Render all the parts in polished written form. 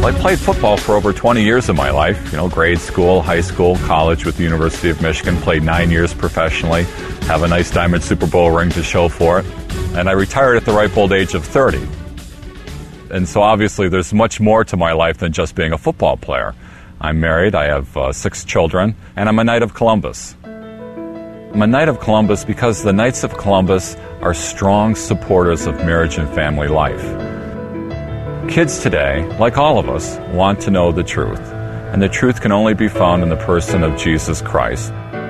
I played football for over 20 years of my life. Grade school, high school, college with the University of Michigan. Played 9 years professionally. Have a nice Diamond Super Bowl ring to show for it. And I retired at the ripe old age of 30. And so obviously there's much more to my life than just being a football player. I'm married, I have 6 children, and I'm a Knight of Columbus. I'm a Knight of Columbus because the Knights of Columbus are strong supporters of marriage and family life. Kids today, like all of us, want to know the truth, and the truth can only be found in the person of Jesus Christ.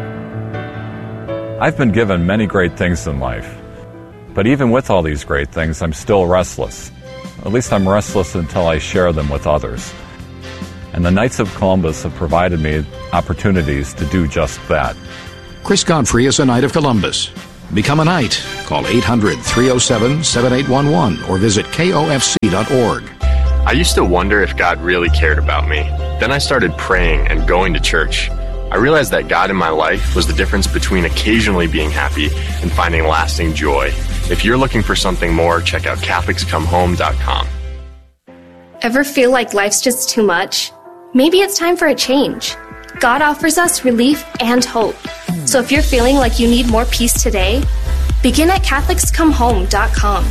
I've been given many great things in life, but even with all these great things, I'm still restless. At least I'm restless until I share them with others. And the Knights of Columbus have provided me opportunities to do just that. Chris Godfrey is a Knight of Columbus. Become a Knight. Call 800-307-7811 or visit kofc.org. I used to wonder if God really cared about me. Then I started praying and going to church. I realized that God in my life was the difference between occasionally being happy and finding lasting joy. If you're looking for something more, check out CatholicsComeHome.com. Ever feel like life's just too much? Maybe it's time for a change. God offers us relief and hope. So if you're feeling like you need more peace today, begin at CatholicsComeHome.com.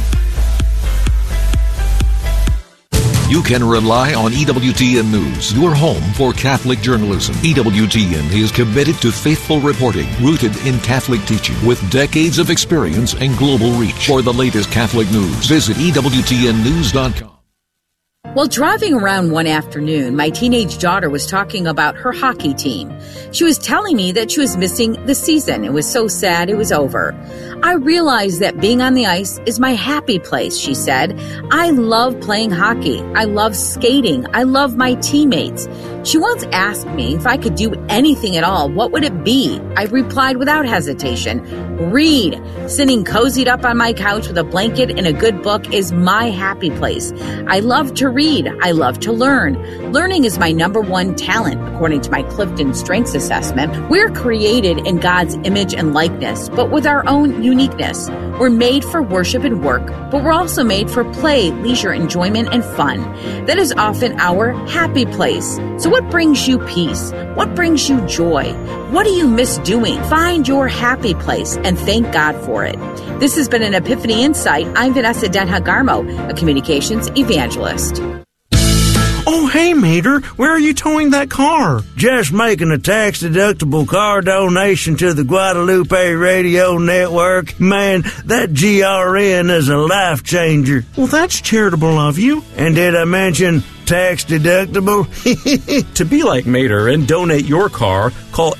You can rely on EWTN News, your home for Catholic journalism. EWTN is committed to faithful reporting, rooted in Catholic teaching, with decades of experience and global reach. For the latest Catholic news, visit EWTNnews.com. While driving around one afternoon, my teenage daughter was talking about her hockey team. She was telling me that she was missing the season. It was so sad it was over. I realized that being on the ice is my happy place, she said. I love playing hockey. I love skating. I love my teammates. She once asked me if I could do anything at all, what would it be? I replied without hesitation, read. Sitting cozied up on my couch with a blanket and a good book is my happy place. I love to read. I love to learn. Learning is my number one talent, according to my Clifton Strengths Assessment. We're created in God's image and likeness, but with our own uniqueness. We're made for worship and work, but we're also made for play, leisure, enjoyment, and fun. That is often our happy place. So what brings you peace? What brings you joy? What do you miss doing? Find your happy place and thank God for it. This has been an Epiphany Insight. I'm Vanessa Denha-Garmo, a communications evangelist. Oh, hey, Mater, where are you towing that car? Just making a tax-deductible car donation to the Guadalupe Radio Network. Man, that GRN is a life changer. Well, that's charitable of you. And did I mention tax-deductible? To be like Mater and donate your car, call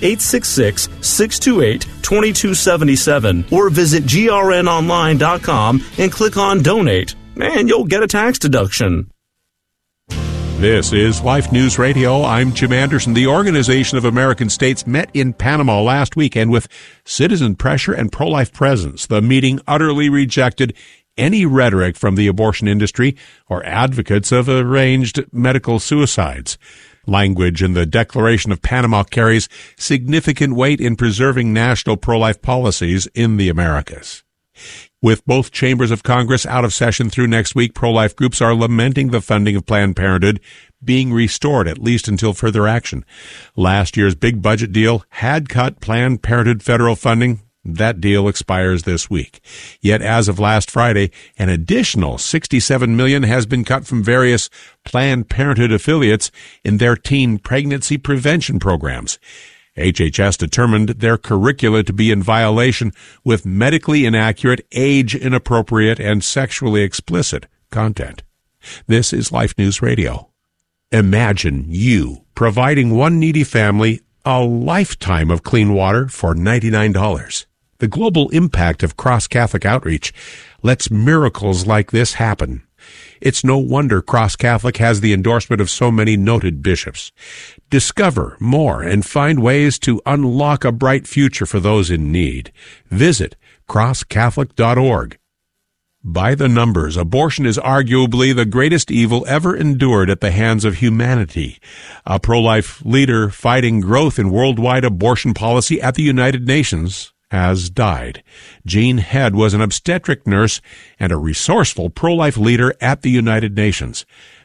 866-628-2277 or visit grnonline.com and click on Donate, and you'll get a tax deduction. This is Life News Radio. I'm Jim Anderson. The Organization of American States met in Panama last weekend with citizen pressure and pro-life presence. The meeting utterly rejected any rhetoric from the abortion industry or advocates of arranged medical suicides. Language in the Declaration of Panama carries significant weight in preserving national pro-life policies in the Americas. With both chambers of Congress out of session through next week, pro-life groups are lamenting the funding of Planned Parenthood being restored, at least until further action. Last year's big budget deal had cut Planned Parenthood federal funding. That deal expires this week. Yet as of last Friday, an additional $67 million has been cut from various Planned Parenthood affiliates in their teen pregnancy prevention programs. HHS determined their curricula to be in violation with medically inaccurate, age-inappropriate, and sexually explicit content. This is Life News Radio. Imagine you providing one needy family a lifetime of clean water for $99. The global impact of Cross Catholic Outreach lets miracles like this happen. It's no wonder Cross Catholic has the endorsement of so many noted bishops. Discover more and find ways to unlock a bright future for those in need. Visit crosscatholic.org. By the numbers, abortion is arguably the greatest evil ever endured at the hands of humanity. A pro-life leader fighting growth in worldwide abortion policy at the United Nations has died. Jean Head was an obstetric nurse and a resourceful pro-life leader at the United Nations.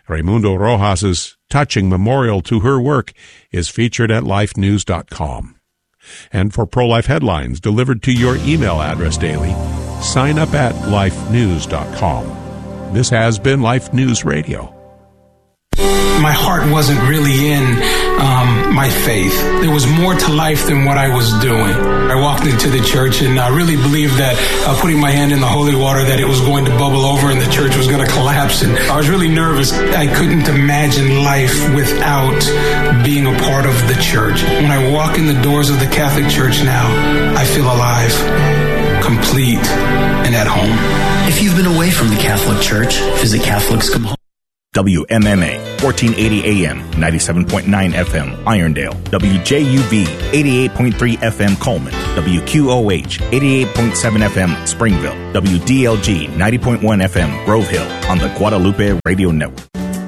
Raimundo Rojas's touching memorial to her work is featured at lifenews.com. And for pro-life headlines delivered to your email address daily, sign up at lifenews.com. This has been Life News Radio. My heart wasn't really in my faith. There was more to life than what I was doing. I walked into the church and I really believed that putting my hand in the holy water, that it was going to bubble over and the church was going to collapse. And I was really nervous. I couldn't imagine life without being a part of the church. When I walk in the doors of the Catholic Church now, I feel alive, complete, and at home. If you've been away from the Catholic Church, visit Catholics Come Home. WMMA, 1480 AM, 97.9 FM, Irondale. WJUV, 88.3 FM, Coleman. WQOH, 88.7 FM, Springville. WDLG, 90.1 FM, Grove Hill, on the Guadalupe Radio Network.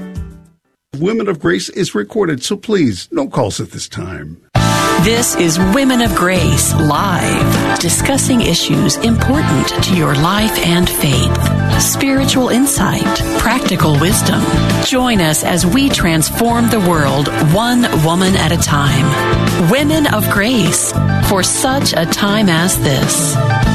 Women of Grace is recorded, so please, no calls at this time. This is Women of Grace Live, discussing issues important to your life and faith. Spiritual insight, practical wisdom. Join us as we transform the world one woman at a time. Women of Grace, for such a time as this.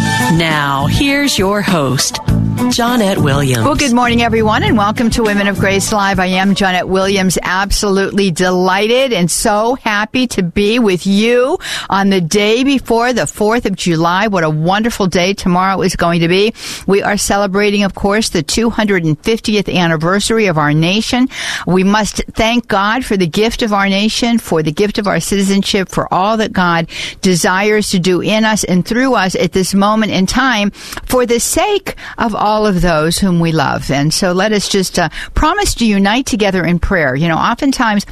Now, here's your host, Johnette Williams. Well, good morning, everyone, and welcome to Women of Grace Live. I am Johnette Williams, absolutely delighted and so happy to be with you on the day before the 4th of July. What a wonderful day tomorrow is going to be. We are celebrating, of course, the 250th anniversary of our nation. We must thank God for the gift of our nation, for the gift of our citizenship, for all that God desires to do in us and through us at this moment in time, for the sake of all of those whom we love. And so let us just promise to unite together in prayer. You know, oftentimes,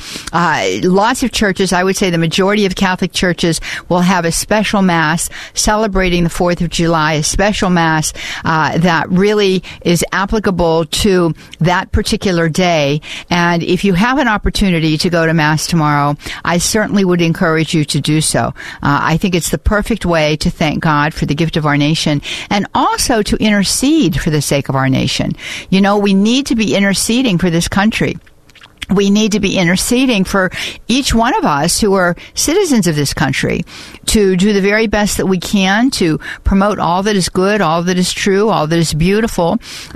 lots of churches, I would say the majority of Catholic churches, will have a special Mass celebrating the 4th of July, a special Mass that really is applicable to that particular day. And if you have an opportunity to go to Mass tomorrow, I certainly would encourage you to do so. I think it's the perfect way to thank God for the gift of our nation and also to intercede for the sake of our nation. You know, we need to be interceding for this country. We need to be interceding for each one of us who are citizens of this country to do the very best that we can to promote all that is good, all that is true, all that is beautiful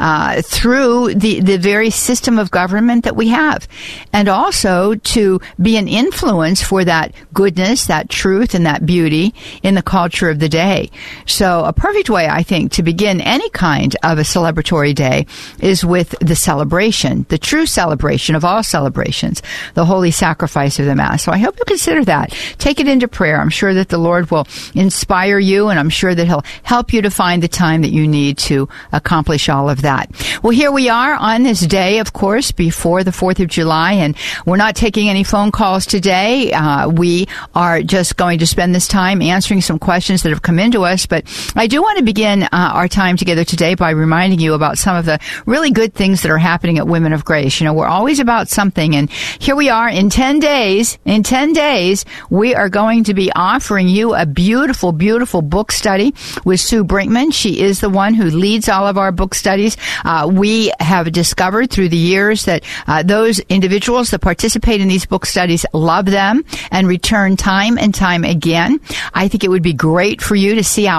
through the very system of government that we have. And also to be an influence for that goodness, that truth, and that beauty in the culture of the day. So a perfect way, I think, to begin any kind of a celebratory day is with the celebration, the true celebration of all celebrations, the holy sacrifice of the Mass. So I hope you'll consider that. Take it into prayer. I'm sure that the Lord will inspire you, and I'm sure that He'll help you to find the time that you need to accomplish all of that. Well, here we are on this day, of course, before the 4th of July, and we're not taking any phone calls today. We are just going to spend this time answering some questions that have come into us, but I do want to begin our time together today by reminding you about some of the really good things that are happening at Women of Grace. You know, we're always about something. And here we are in 10 days. In 10 days, we are going to be offering you a beautiful, beautiful book study with Sue Brinkman. She is the one who leads all of our book studies. We have discovered through the years that those individuals that participate in these book studies love them and return time and time again. I think it would be great for you to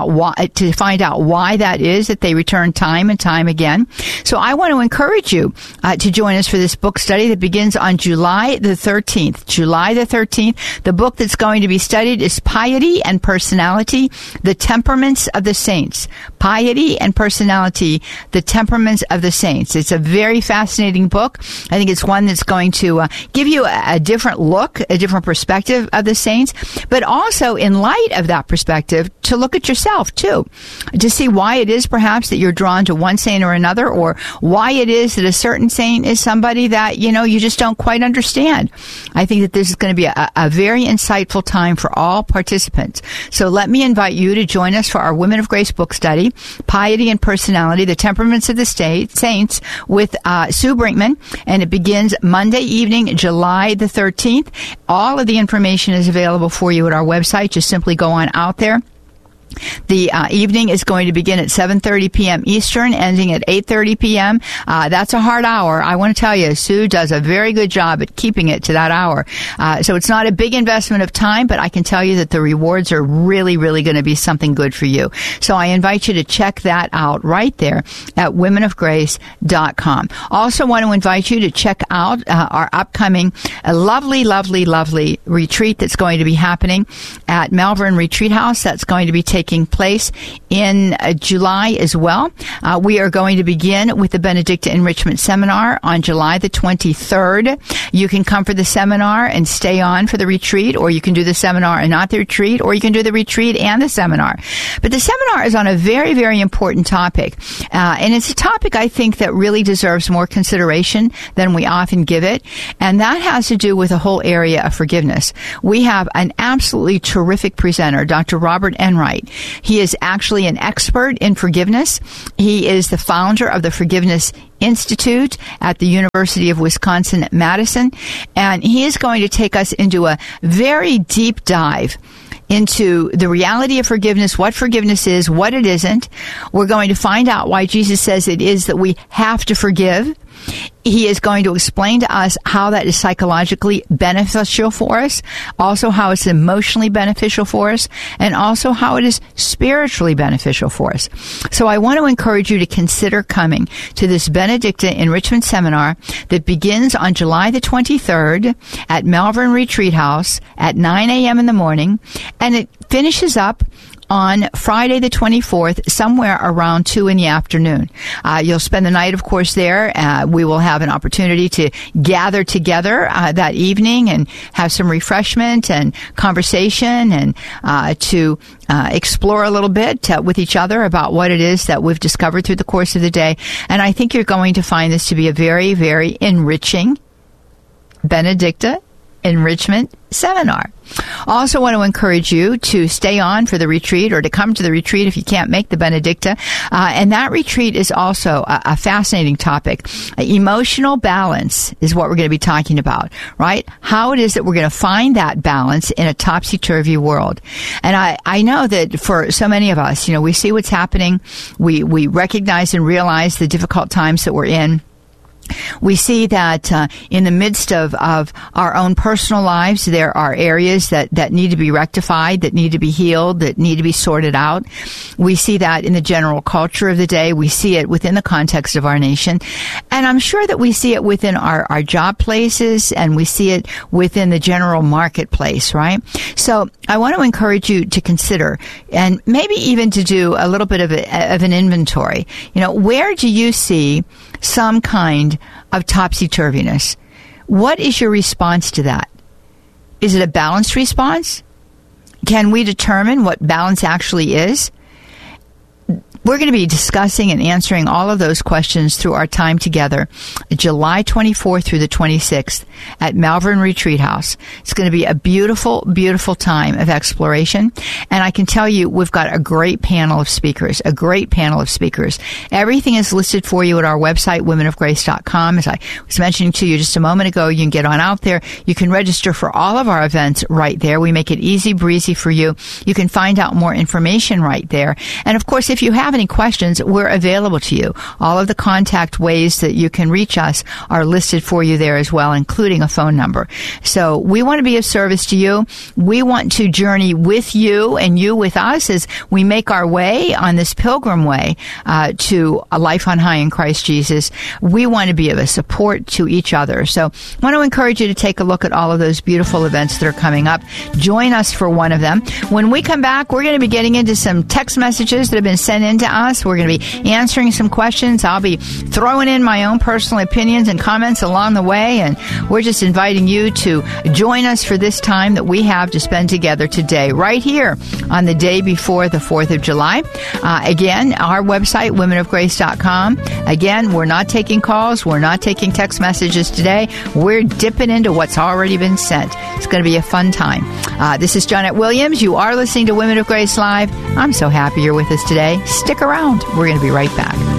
to find out why that is that they return time and time again. So I want to encourage you to join us for this book study that begins on July the 13th. July the 13th. The book that's going to be studied is Piety and Personality, The Temperaments of the Saints. Piety and Personality, The Temperaments of the Saints. It's a very fascinating book. I think it's one that's going to give you a different look, a different perspective of the saints, but also in light of that perspective, to look at yourself too, to see why it is perhaps that you're drawn to one saint or another, or why it is that a certain saint is somebody that, you know, you just don't quite understand. I think that this is going to be a very insightful time for all participants. So let me invite you to join us for our Women of Grace book study, Piety and Personality, The Temperaments of the Saints, with Sue Brinkman, and it begins Monday evening, July the 13th. All of the information is available for you at our website. Just simply go on out there The evening is going to begin at 7:30 p.m. Eastern, ending at 8:30 p.m. That's a hard hour. I want to tell you, Sue does a very good job at keeping it to that hour. So it's not a big investment of time, but I can tell you that the rewards are really, really going to be something good for you. So I invite you to check that out right there at womenofgrace.com. Also want to invite you to check out our upcoming lovely, lovely, lovely retreat that's going to be happening at Malvern Retreat House. That's going to be taking place in July as well. We are going to begin with the Benedicta Enrichment Seminar on July the 23rd. You can come for the seminar and stay on for the retreat, or you can do the seminar and not the retreat, or you can do the retreat and the seminar. But the seminar is on a very, very important topic. And it's a topic I think that really deserves more consideration than we often give it. And that has to do with the whole area of forgiveness. We have an absolutely terrific presenter, Dr. Robert Enright. He is actually an expert in forgiveness. He is the founder of the Forgiveness Institute at the University of Wisconsin-Madison, and he is going to take us into a very deep dive into the reality of forgiveness, what forgiveness is, what it isn't. We're going to find out why Jesus says it is that we have to forgive. He is going to explain to us how that is psychologically beneficial for us, also how it's emotionally beneficial for us, and also how it is spiritually beneficial for us. So I want to encourage you to consider coming to this Benedicta Enrichment Seminar that begins on July the 23rd at Malvern Retreat House at 9 a.m. in the morning, and it finishes up on Friday the 24th, somewhere around 2 in the afternoon. You'll spend the night, of course, there. We will have an opportunity to gather together that evening and have some refreshment and conversation and to explore a little bit with each other about what it is that we've discovered through the course of the day. And I think you're going to find this to be a very, very enriching Benedicta Enrichment Seminar. Also want to encourage you to stay on for the retreat, or to come to the retreat if you can't make the Benedicta. And that retreat is also a fascinating topic. Emotional balance is what we're going to be talking about, right? How it is that we're going to find that balance in a topsy-turvy world. And I know that for so many of us, we see what's happening. We recognize and realize the difficult times that we're in. We see that in the midst of our own personal lives, there are areas that need to be rectified, that need to be healed, that need to be sorted out. We see that in the general culture of the day. We see it within the context of our nation. And I'm sure that we see it within our job places, and we see it within the general marketplace, right? So I want to encourage you to consider, and maybe even to do a little bit of an inventory. Where do you see some kind of topsy-turviness? What is your response to that? Is it a balanced response? Can we determine what balance actually is? We're going to be discussing and answering all of those questions through our time together, July 24th through the 26th at Malvern Retreat House. It's going to be a beautiful, beautiful time of exploration. And I can tell you, we've got a great panel of speakers, Everything is listed for you at our website, womenofgrace.com. As I was mentioning to you just a moment ago, you can get on out there. You can register for all of our events right there. We make it easy breezy for you. You can find out more information right there. And of course, if you have any questions, we're available to you. All of the contact ways that you can reach us are listed for you there as well, including a phone number. So we want to be of service to you. We want to journey with you and you with us as we make our way on this pilgrim way to a life on high in Christ Jesus. We want to be of a support to each other. So I want to encourage you to take a look at all of those beautiful events that are coming up. Join us for one of them. When we come back, we're going to be getting into some text messages that have been sent in to us. We're going to be answering some questions. I'll be throwing in my own personal opinions and comments along the way, and we're just inviting you to join us for this time that we have to spend together today, right here on the day before the 4th of July. Again, our website, womenofgrace.com. Again, we're not taking calls. We're not taking text messages today. We're dipping into what's already been sent. It's going to be a fun time. This is Janet Williams. You are listening to Women of Grace Live. I'm so happy you're with us today. Stick around. We're going to be right back.